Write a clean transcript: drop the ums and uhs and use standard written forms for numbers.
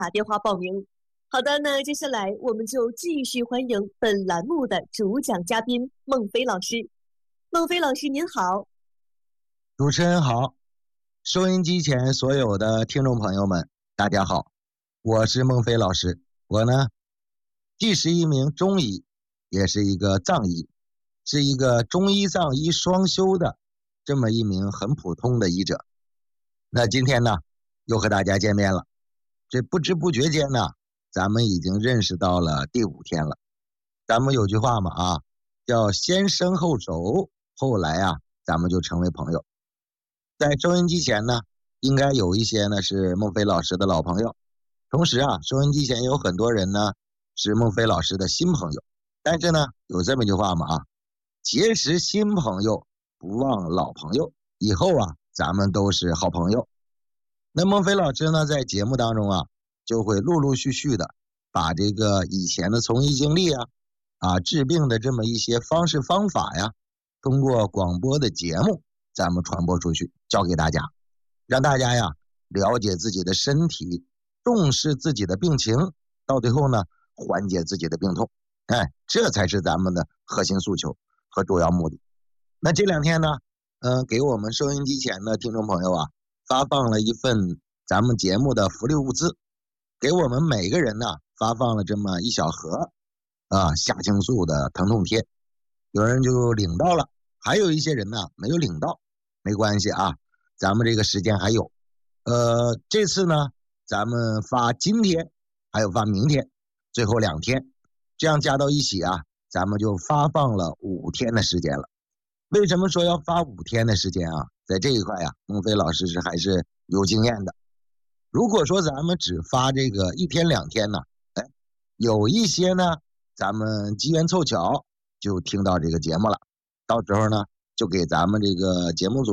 打电话报名。好的，那接下来我们就继续欢迎本栏目的主讲嘉宾孟非老师。孟非老师您好。 主持人好，收音机前所有的听众朋友们，大家好，我是孟非老师。我呢，既是一名中医，也是一个藏医，是一个中医藏医双修的这么一名很普通的医者。那今天呢，又和大家见面了。这不知不觉间呢，咱们已经认识到了第5天了。咱们有句话嘛叫先生后熟，后来咱们就成为朋友。在收音机前呢，应该有一些呢是孟非老师的老朋友，同时收音机前有很多人呢是孟非老师的新朋友。但是呢，有这么一句话嘛结识新朋友，不忘老朋友，以后咱们都是好朋友。那孟非老师呢，在节目当中就会陆陆续续的把这个以前的从医经历治病的这么一些方式方法通过广播的节目咱们传播出去，教给大家，让大家了解自己的身体，重视自己的病情，到最后呢缓解自己的病痛。这才是咱们的核心诉求和主要目的。那这2天呢给我们收音机前的听众朋友发放了一份咱们节目的福利物资，给我们每个人呢发放了这么1小盒夏青素的疼痛贴。有人就领到了，还有一些人呢没有领到，没关系咱们这个时间还有。这次呢咱们发今天还有发明天，最后2天，这样加到一起咱们就发放了5天的时间了。为什么说要发5天的时间在这一块孟非老师还是有经验的。如果说咱们只发这个1天2天呢，有一些呢咱们机缘凑巧就听到这个节目了，到时候呢就给咱们这个节目组